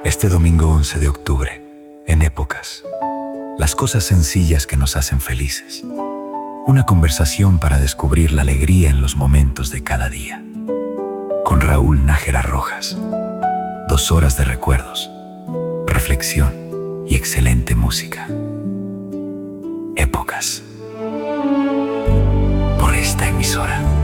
Este domingo 11 de octubre, en Épocas, las cosas sencillas que nos hacen felices. Una conversación para descubrir la alegría en los momentos de cada día. Con Raúl Nájera Rojas. 2 horas de recuerdos, reflexión y excelente música. Épocas. Por esta emisora.